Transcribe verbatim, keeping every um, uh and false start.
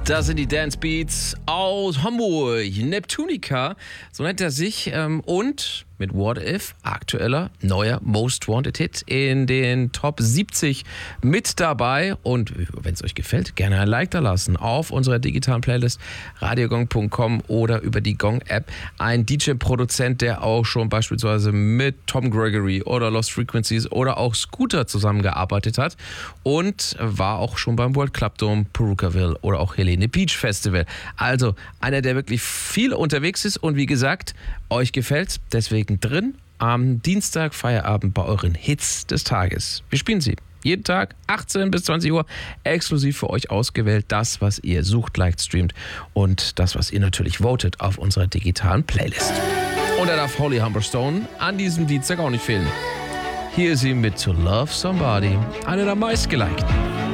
Das sind die Dance Beats aus Hamburg. Neptunica, so nennt er sich. Und mit What If, aktueller, neuer Most Wanted Hit in den Top siebzig mit dabei. Und wenn es euch gefällt, gerne ein Like da lassen auf unserer digitalen Playlist radiogong punkt com oder über die Gong-App. Ein D J-Produzent, der auch schon beispielsweise mit Tom Gregory oder Lost Frequencies oder auch Scooter zusammengearbeitet hat und war auch schon beim World Club Dome, Perukaville oder auch Helene Beach Festival. Also einer, der wirklich viel unterwegs ist und wie gesagt, euch gefällt's, deswegen drin am Dienstag Feierabend bei euren Hits des Tages. Wir spielen sie jeden Tag achtzehn bis zwanzig Uhr exklusiv für euch ausgewählt. Das, was ihr sucht, liked, streamt und das, was ihr natürlich votet auf unserer digitalen Playlist. Und da darf Holly Humberstone an diesem Dienstag auch nicht fehlen. Hier ist sie mit To Love Somebody, einer der meistgelikten.